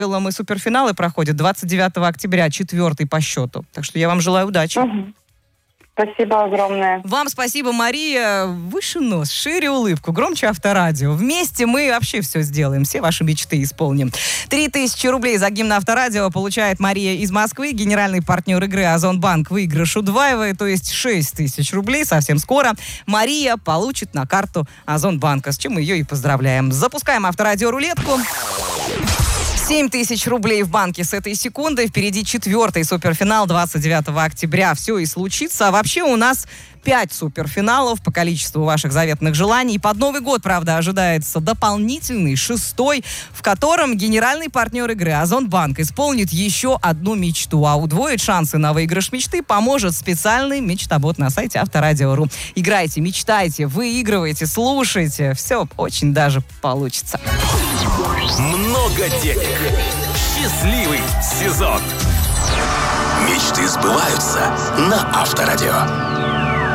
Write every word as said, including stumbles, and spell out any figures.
и суперфиналы проходят двадцать девятого октября, четвертый по счету. Так что я вам желаю удачи. Угу. Спасибо огромное. Вам спасибо, Мария. Выше нос, шире улыбку, громче Авторадио. Вместе мы вообще все сделаем, все ваши мечты исполним. Три тысячи рублей за гимн Авторадио получает Мария из Москвы. Генеральный партнер игры Озонбанк выигрыш удваивает, то есть шесть тысяч рублей. Совсем скоро Мария получит на карту Озонбанка, с чем мы ее и поздравляем. Запускаем Авторадио рулетку. семь тысяч рублей в банке с этой секунды. Впереди четвертый суперфинал двадцать девятого октября. Все и случится. А вообще у нас пять суперфиналов по количеству ваших заветных желаний. Под Новый год, правда, ожидается дополнительный, шестой, в котором генеральный партнер игры Озонбанк исполнит еще одну мечту. А удвоить шансы на выигрыш мечты поможет специальный мечтобот на сайте Авторадио точка ру. Играйте, мечтайте, выигрывайте, слушайте. Все очень даже получится. Много денег. Счастливый сезон. Мечты сбываются на Авторадио.